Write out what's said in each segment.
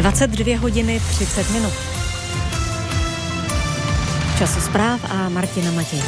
22 hodiny 30 minut. Čas zpráv a Martina Matěj.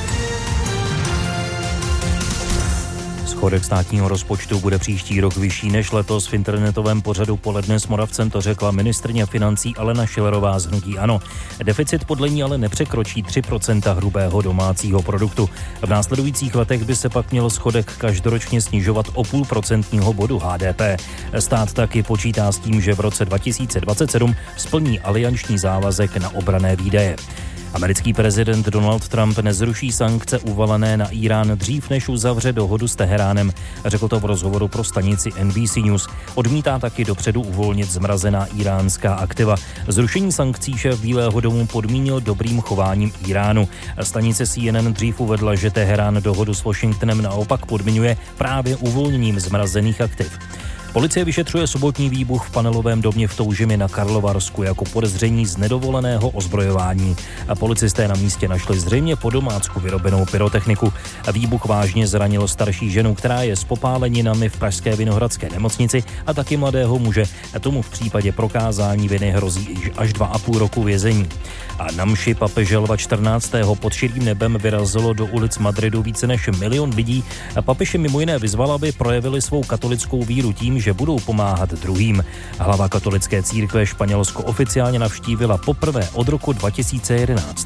Schodek státního rozpočtu bude příští rok vyšší než letos. V internetovém pořadu Poledne s Moravcem to řekla ministryně financí Alena Schillerová z hnutí ANO. Deficit podle ní ale nepřekročí 3% hrubého domácího produktu. V následujících letech by se pak měl schodek každoročně snižovat o 0,5% bodu HDP. Stát taky počítá s tím, že v roce 2027 splní alianční závazek na obranné výdaje. Americký prezident Donald Trump nezruší sankce uvalené na Írán dřív, než uzavře dohodu s Teheránem. Řekl to v rozhovoru pro stanici NBC News. Odmítá taky dopředu uvolnit zmrazená iránská aktiva. Zrušení sankcí šéf Bílého domu podmínil dobrým chováním Iránu. Stanice CNN dřív uvedla, že Teherán dohodu s Washingtonem naopak podmiňuje právě uvolněním zmrazených aktiv. Policie vyšetřuje sobotní výbuch v panelovém domě v Toužimi na Karlovarsku jako podezření z nedovoleného ozbrojování. Policisté na místě našli zřejmě po domácku vyrobenou pyrotechniku. Výbuch vážně zranil starší ženu, která je s popáleninami v pražské Vinohradské nemocnici, a taky mladého muže. Tomu v případě prokázání viny hrozí až 2,5 roku vězení. A na mši papeže Lva 14. pod širým nebem vyrazilo do ulic Madridu více než 1 milion lidí. Papež mimo jiné vyzval, aby projevili svou katolickou víru tím, že budou pomáhat druhým. Hlava katolické církve Španělsko oficiálně navštívila poprvé od roku 2011.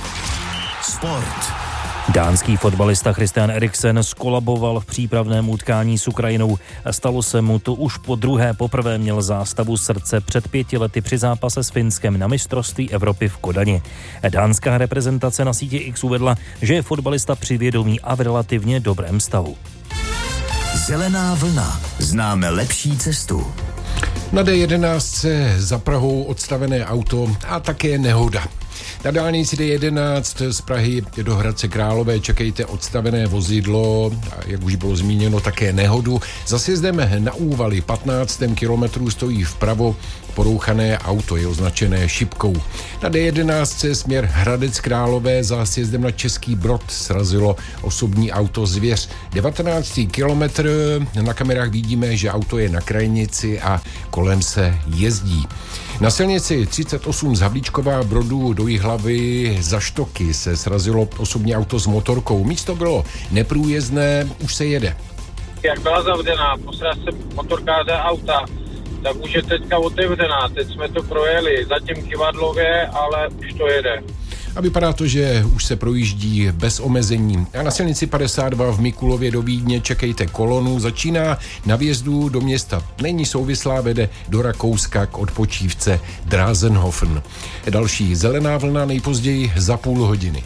Sport. Dánský fotbalista Christian Eriksen skolaboval v přípravném utkání s Ukrajinou. Stalo se mu to už poprvé měl zástavu srdce před 5 lety při zápase s Finskem na mistrovství Evropy v Kodani. Dánská reprezentace na síti X uvedla, že je fotbalista při vědomí a v relativně dobrém stavu. Zelená vlna. Známe lepší cestu. Na D11 za Prahou odstavené auto a také nehoda. Na dálnici D11 z Prahy do Hradce Králové čekejte odstavené vozidlo, jak už bylo zmíněno, také nehodu. Za sjezdem na Úvaly 15. kilometru stojí vpravo porouchané auto, je označené šipkou. Na D11 směr Hradec Králové za sjezdem na Český Brod srazilo osobní auto Zvěř. 19. kilometr, na kamerách vidíme, že auto je na krajnici a kolem se jezdí. Na silnici 38 z Havlíčkova Brodu do Jihlavy za Štoky se srazilo osobní auto s motorkou. Místo bylo neprůjezdné, už se jede. Jak byla zavřená, posral se motorkáře auta, tak už je teďka otevřená. Teď jsme to projeli, zatím kyvadlově, ale už to jede. A vypadá to, že už se projíždí bez omezení. A na silnici 52 v Mikulově do Vídně čekejte kolonu. Začíná na vjezdu do města. Není souvislá, vede do Rakouska k odpočívce Drázenhofen. Další zelená vlna nejpozději za půl hodiny.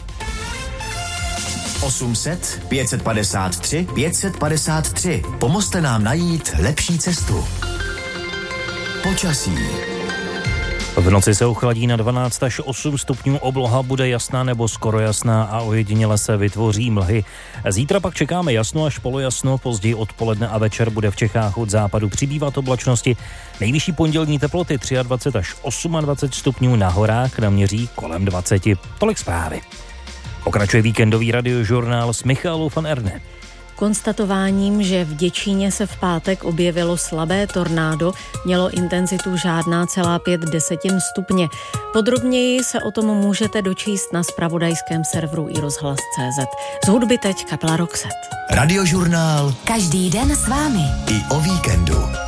800 553 553. Pomozte nám najít lepší cestu. Počasí. V noci se ochladí na 12 až 8 stupňů, obloha bude jasná nebo skoro jasná a ojediněle se vytvoří mlhy. Zítra pak čekáme jasno až polojasno, později odpoledne a večer bude v Čechách od západu přibývat oblačnosti. Nejvyšší pondělní teploty 23 až 28 stupňů, na horách naměří kolem 20. Tolik zprávy. Pokračuje víkendový radiožurnál s Michalou van Erne. Konstatováním, že v Děčíně se v pátek objevilo slabé tornádo, mělo intenzitu žádná celá 0,5 stupně. Podrobněji se o tom můžete dočíst na zpravodajském serveru iRozhlas.cz. Z hudby teď kapela Roxette. Radiožurnál. Každý den s vámi. I o víkendu.